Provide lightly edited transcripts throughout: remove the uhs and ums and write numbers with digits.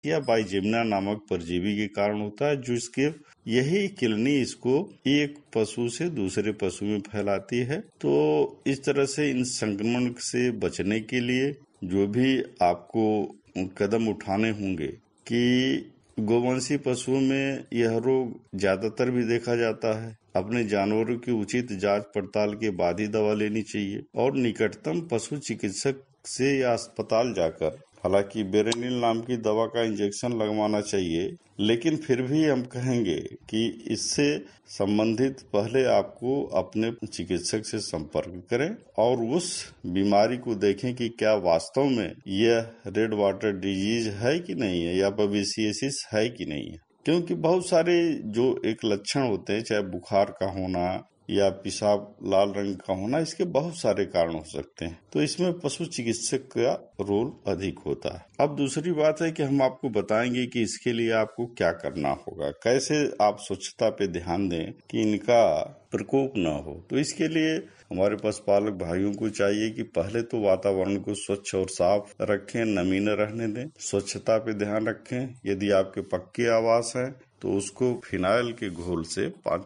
या बाइजेमिना नामक परजीवी के कारण होता है, जो इसके यही किलनी इसको एक पशु से दूसरे पशु में फैलाती है। तो इस तरह से इन संक्रमण से बचने के लिए जो भी आपको कदम उठाने होंगे कि गोवंशी पशुओं में यह रोग ज्यादातर भी देखा जाता है। अपने जानवरों की उचित जांच पड़ताल के बाद ही दवा लेनी चाहिए और निकटतम पशु चिकित्सक से या अस्पताल जाकर, हालांकि बेरेनिल नाम की दवा का इंजेक्शन लगवाना चाहिए, लेकिन फिर भी हम कहेंगे कि इससे संबंधित पहले आपको अपने चिकित्सक से संपर्क करें और उस बीमारी को देखें कि क्या वास्तव में यह रेड वाटर डिजीज है कि नहीं है या बवेसियसिस है कि नहीं है। क्योंकि बहुत सारे जो एक लक्षण होते हैं, चाहे बुखार का होना या पेशाब लाल रंग का होना, इसके बहुत सारे कारण हो सकते हैं। तो इसमें पशु चिकित्सक का रोल अधिक होता है। अब दूसरी बात है कि हम आपको बताएंगे कि इसके लिए आपको क्या करना होगा, कैसे आप स्वच्छता पे ध्यान दें कि इनका प्रकोप न हो। तो इसके लिए हमारे पशुपालक भाइयों को चाहिए कि पहले तो वातावरण को स्वच्छ और साफ रखें, नमी न रहने दें, स्वच्छता पे ध्यान रखें। यदि आपके पक्के आवास हैं तो उसको फिनाइल के घोल से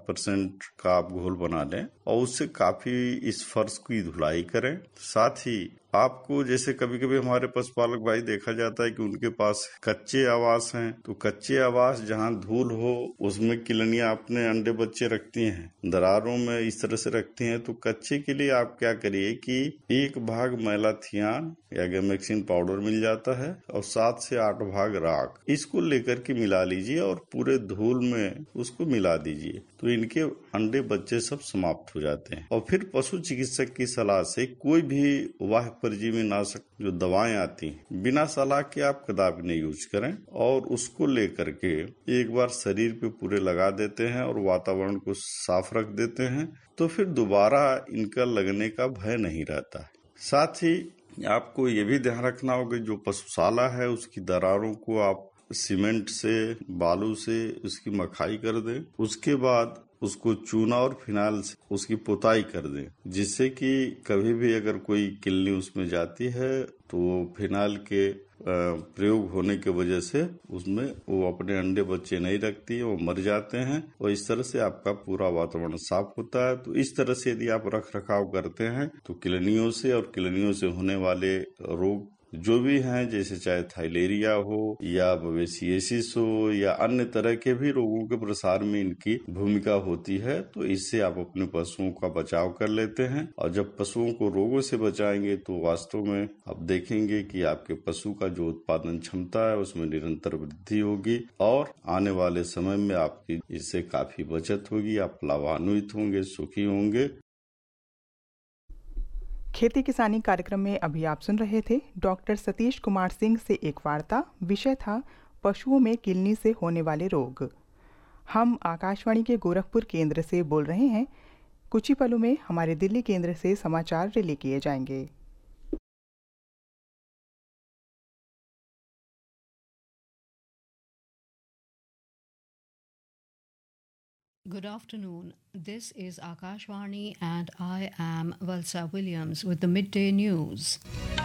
5% का आप घोल बना लें और उससे काफी इस फर्श की धुलाई करें। साथ ही आपको जैसे कभी कभी हमारे पशुपालक भाई देखा जाता है कि उनके पास कच्चे आवास हैं, तो कच्चे आवास जहां धूल हो उसमें किलनियां अपने अंडे बच्चे रखती हैं, दरारों में इस तरह से रखती हैं। तो कच्चे के लिए आप क्या करिए कि 1 भाग मैलाथियान या गैमेक्सिन पाउडर मिल जाता है और 7 से 8 भाग राख, इसको लेकर के मिला लीजिए और पूरे धूल में उसको मिला दीजिए। तो इनके अंडे बच्चे सब समाप्त हो जाते हैं। और फिर पशु चिकित्सक की सलाह से कोई भी वाह्य परजीवी नाशक जो दवाएं आती हैं, बिना सलाह के आप कदापि नहीं यूज करें और उसको लेकर के एक बार शरीर पे पूरे लगा देते हैं और वातावरण को साफ रख देते हैं, तो फिर दोबारा इनका लगने का भय नहीं रहता है। साथ ही आपको ये भी ध्यान रखना होगा जो पशुशाला है उसकी दरारों को आप सीमेंट से, बालू से उसकी मखाई कर दें। उसके बाद उसको चूना और फिनाइल से उसकी पुताई कर दें, जिससे कि कभी भी अगर कोई किलनी उसमें जाती है तो फिनाइल के प्रयोग होने की वजह से उसमें वो अपने अंडे बच्चे नहीं रखती है, वो मर जाते हैं और इस तरह से आपका पूरा वातावरण साफ होता है। तो इस तरह से यदि आप रख रखाव करते हैं तो किलनियों से और किलनियों से होने वाले रोग जो भी हैं, जैसे चाहे थाइलेरिया हो या बवेसियसिस हो या अन्य तरह के भी रोगों के प्रसार में इनकी भूमिका होती है, तो इससे आप अपने पशुओं का बचाव कर लेते हैं। और जब पशुओं को रोगों से बचाएंगे तो वास्तव में आप देखेंगे कि आपके पशु का जो उत्पादन क्षमता है उसमें निरंतर वृद्धि होगी और आने वाले समय में आपकी इससे काफी बचत होगी, आप लाभान्वित होंगे, सुखी होंगे। खेती किसानी कार्यक्रम में अभी आप सुन रहे थे डॉक्टर सतीश कुमार सिंह से एक वार्ता। विषय था पशुओं में किलनी से होने वाले रोग। हम आकाशवाणी के गोरखपुर केंद्र से बोल रहे हैं। कुछ ही पलों में हमारे दिल्ली केंद्र से समाचार रिले किए जाएंगे। Good afternoon. This is Akashvani and I am Valsa Williams with the midday news.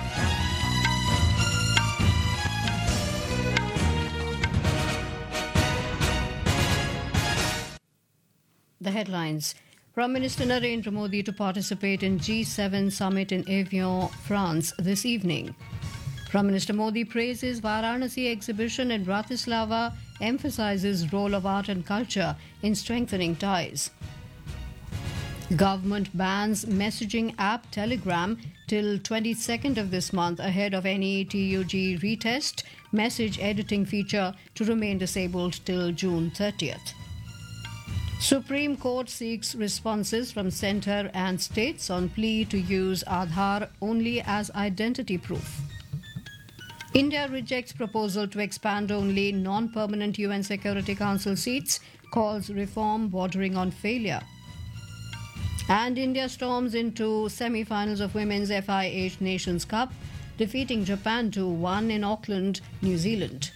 The headlines. Prime Minister Narendra Modi to participate in G7 summit in Evian, France this evening. Prime Minister Modi praises Varanasi exhibition in Bratislava, emphasizes role of art and culture in strengthening ties. Government bans messaging app Telegram till 22nd of this month ahead of NETUG retest, message editing feature to remain disabled till June 30th. Supreme Court seeks responses from centre and states on plea to use Aadhaar only as identity proof. India rejects proposal to expand only non-permanent UN Security Council seats, calls reform bordering on failure. And India storms into semi-finals of Women's FIH Nations Cup, defeating Japan 2-1 in Auckland, New Zealand.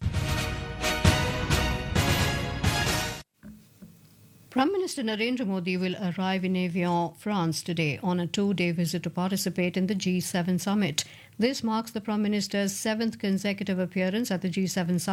Prime Minister Narendra Modi will arrive in Evian, France today on a 2-day visit to participate in the G7 summit. This marks the Prime Minister's 7th consecutive appearance at the G7 summit.